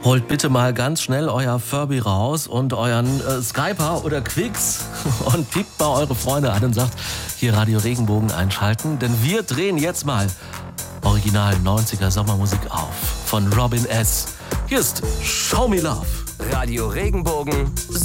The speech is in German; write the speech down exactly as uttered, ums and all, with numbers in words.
Holt bitte mal ganz schnell euer Furby raus und euren äh, Skyper oder Quicks und piept mal eure Freunde an und sagt, hier Radio Regenbogen einschalten, denn wir drehen jetzt mal Original neunziger Sommermusik auf von Robin S. Hier ist Show Me Love. Radio Regenbogen